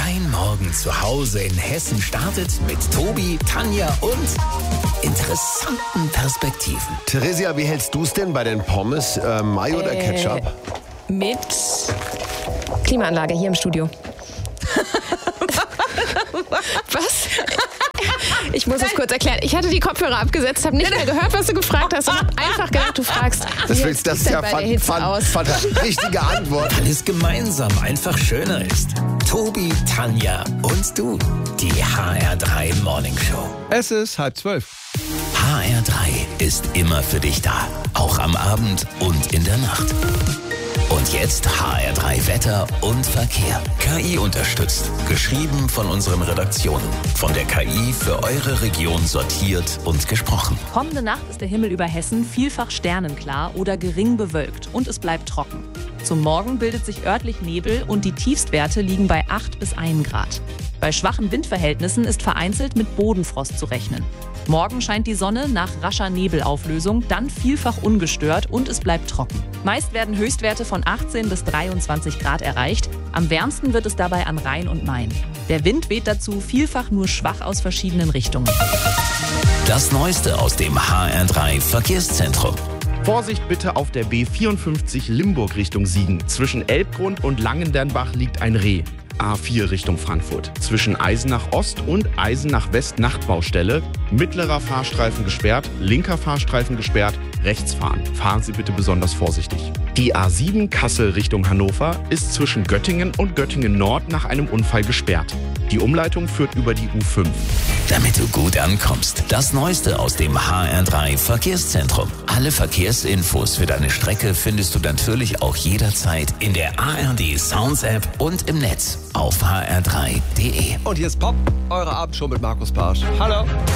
Dein Morgen zu Hause in Hessen startet mit Tobi, Tanja und interessanten Perspektiven. Theresia, wie hältst du es denn bei den Pommes? Mayo oder Ketchup? Mit Klimaanlage hier im Studio. Was? Ich muss es kurz erklären. Ich hatte die Kopfhörer abgesetzt, habe nicht mehr gehört, was du gefragt hast und habe einfach gedacht, du fragst. Das ist ja richtige Antwort. Weil es gemeinsam einfach schöner ist. Tobi, Tanja und du. Die HR3 Morning Show. Es ist 11:30. HR3 ist immer für dich da. Auch am Abend und in der Nacht. Und jetzt HR3 Wetter und Verkehr. KI unterstützt. Geschrieben von unseren Redaktionen. Von der KI für eure Region sortiert und gesprochen. Kommende Nacht ist der Himmel über Hessen vielfach sternenklar oder gering bewölkt und es bleibt trocken. Zum Morgen bildet sich örtlich Nebel und die Tiefstwerte liegen bei 8 bis 1 Grad. Bei schwachen Windverhältnissen ist vereinzelt mit Bodenfrost zu rechnen. Morgen scheint die Sonne nach rascher Nebelauflösung, dann vielfach ungestört und es bleibt trocken. Meist werden Höchstwerte von 18 bis 23 Grad erreicht. Am wärmsten wird es dabei an Rhein und Main. Der Wind weht dazu vielfach nur schwach aus verschiedenen Richtungen. Das Neueste aus dem HR3 Verkehrszentrum. Vorsicht bitte auf der B54 Limburg Richtung Siegen. Zwischen Elbgrund und Langendernbach liegt ein Reh. A4 Richtung Frankfurt. Zwischen Eisenach Ost und Eisenach West Nachtbaustelle. Mittlerer Fahrstreifen gesperrt, linker Fahrstreifen gesperrt, rechts fahren. Fahren Sie bitte besonders vorsichtig. Die A7 Kassel Richtung Hannover ist zwischen Göttingen und Göttingen Nord nach einem Unfall gesperrt. Die Umleitung führt über die U5. Damit du gut ankommst, das Neueste aus dem HR3 Verkehrszentrum. Alle Verkehrsinfos für deine Strecke findest du natürlich auch jederzeit in der ARD Sounds App und im Netz auf hr3.de. Und hier ist Pop, eure Abendshow mit Markus Barsch. Hallo.